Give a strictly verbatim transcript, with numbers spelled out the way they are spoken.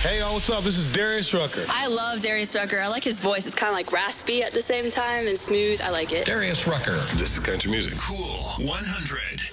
Hey, y'all, what's up? This is Darius Rucker. I love Darius Rucker. I like his voice. It's kind of like raspy at the same time and smooth. I like it. Darius Rucker. This is country music. Cool one hundred.